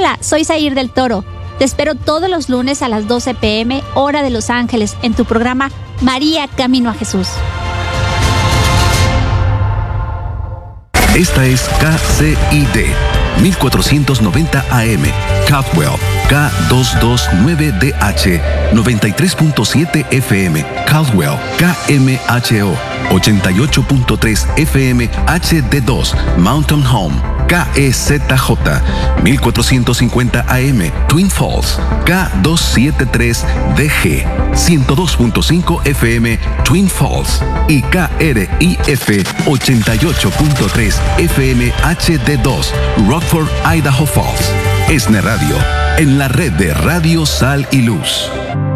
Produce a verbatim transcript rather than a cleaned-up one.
Hola, soy Zair del Toro. Te espero todos los lunes a las doce pe eme, hora de Los Ángeles, en tu programa María Camino a Jesús. Esta es K C I D, mil cuatrocientos noventa A M, Caldwell, K doscientos veintinueve D H, noventa y tres punto siete F M, Caldwell, K M H O, ochenta y ocho punto tres F M H D dos, Mountain Home, K E Z J, mil cuatrocientos cincuenta A M, Twin Falls, K doscientos setenta y tres D G, ciento dos punto cinco F M, Twin Falls, y K R I F ochenta y ocho punto tres F M H D dos, Rockford, Idaho Falls. ESNE Radio, en la red de Radio Sal y Luz.